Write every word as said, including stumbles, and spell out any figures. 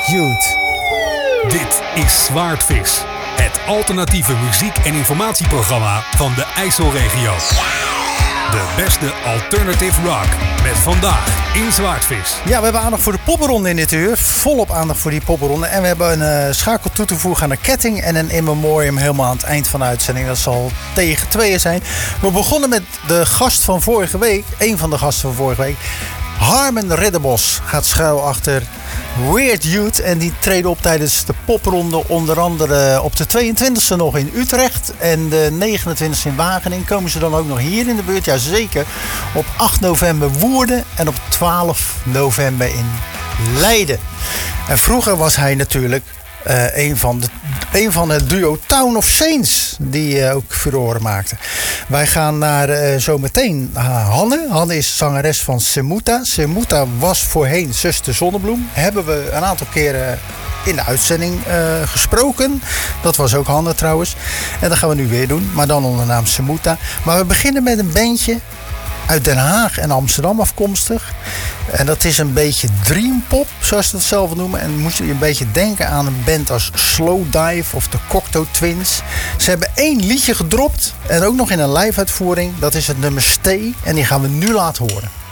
Youth. Dit is Zwaardvis, het alternatieve muziek- en informatieprogramma van de IJsselregio. De beste alternative rock met vandaag in Zwaardvis. Ja, we hebben aandacht voor de poppenronde in dit uur. Volop aandacht voor die poppenronde. En we hebben een uh, schakel toe te voegen aan de ketting en een in memoriam helemaal aan het eind van de uitzending. Dat zal tegen tweeën zijn. We begonnen met de gast van vorige week. Een van de gasten van vorige week. Harmen Ridderbos gaat schuil achter Weird Youth. En die treden op tijdens de popronde. Onder andere op de tweeëntwintigste nog in Utrecht. En de negenentwintigste in Wageningen. Komen ze dan ook nog hier in de buurt? Jazeker. Op acht november Woerden. En op twaalf november in Leiden. En vroeger was hij natuurlijk uh, een, van de, een van het duo Town of Saints. Die uh, ook furoren maakte. Wij gaan naar uh, zometeen uh, Hanne. Hanne is zangeres van Semuta. Semuta was voorheen Zuster Zonnebloem. Hebben we een aantal keren in de uitzending uh, gesproken. Dat was ook Hanne trouwens. En dat gaan we nu weer doen. Maar dan onder de naam Semuta. Maar we beginnen met een bandje uit Den Haag en Amsterdam afkomstig. En dat is een beetje dreampop, zoals ze dat zelf noemen. En moet je een beetje denken aan een band als Slow Dive of de Cocteau Twins. Ze hebben één liedje gedropt en ook nog in een live uitvoering. Dat is het nummer Stay en die gaan we nu laten horen.